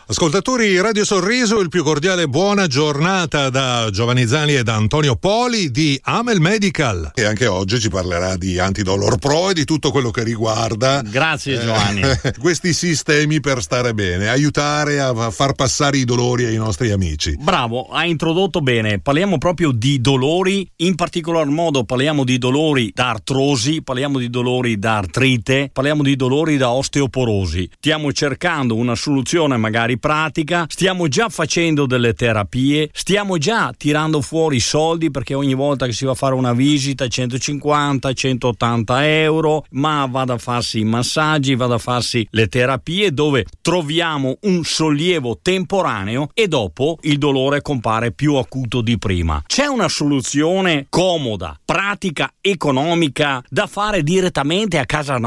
Ascoltatori Radio Sorriso, il più cordiale buona giornata da Giovanni Zani e da Antonio Poli di Amel Medical. E anche oggi ci parlerà di Antidolor Pro e di tutto quello che riguarda. Grazie Giovanni. Questi sistemi per stare bene, aiutare a far passare i dolori ai nostri amici. Bravo, hai introdotto bene. Parliamo proprio di dolori, in particolar modo parliamo di dolori da artrosi, parliamo di dolori da artrite, parliamo di dolori da osteoporosi. Stiamo cercando una soluzione magari pratica, stiamo già facendo delle terapie, stiamo già tirando fuori soldi perché ogni volta che si va a fare una visita 150-180 euro, ma vada a farsi i massaggi, vada a farsi le terapie dove troviamo un sollievo temporaneo e dopo il dolore compare più acuto di prima. C'è una soluzione comoda, pratica, economica da fare direttamente a casa